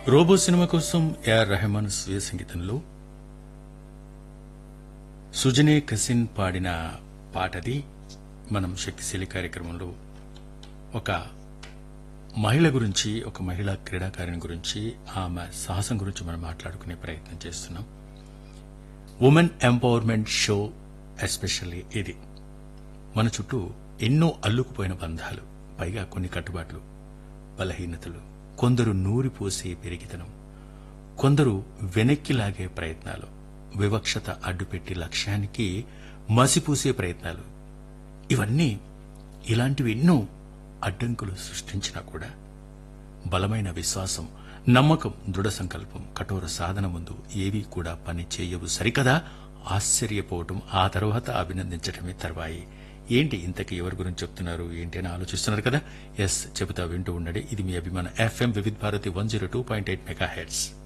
Robo cinema కోసం AR Rahman స్వీయ సంగీతంలో సుజనే కసిన్ పాడిన పాటది. మనం శక్తిశీలి కార్యక్రమంలో ఒక మహిళ గురించి, ఒక మహిళా క్రీడాకారిణి గురించి, ఆమె సాహసం గురించి మనం మాట్లాడుకునే ప్రయత్నం చేస్తున్నాం. ఉమెన్ ఎంపవర్మెంట్ షో ఎస్పెషల్లీ ఇది. మన చుట్టూ ఎన్నో అల్లుకుపోయిన బంధాలు, పైగా కొన్ని కట్టుబాట్లు, బలహీనతలు, కొందరు నూరిపోసే పెరిగితనం, కొందరు వెనక్కి లాగే ప్రయత్నాలు, వివక్షత అడ్డుపెట్టి లక్ష్యానికి మసిపూసే ప్రయత్నాలు, ఇవన్నీ ఇలాంటివి ఎన్నో అడ్డంకులు సృష్టించినా కూడా బలమైన విశ్వాసం, నమ్మకం, దృఢ సంకల్పం, కఠోర సాధన ముందు ఏవీ కూడా పని చేయవు సరికదా. ఆశ్చర్యపోవటం, ఆ తర్వాత అభినందించటమే తర్వాయి. ఏంటి ఇంతకీ ఎవరి గురించి చెప్తున్నారు ఏంటి అని ఆలోచిస్తున్నారు కదా. ఎస్, చెబుతా, వింటూ ఉండండి. ఇది మీ అభిమాన FM వివిధ భారతి 102.8 మెగాహెర్ట్జ్.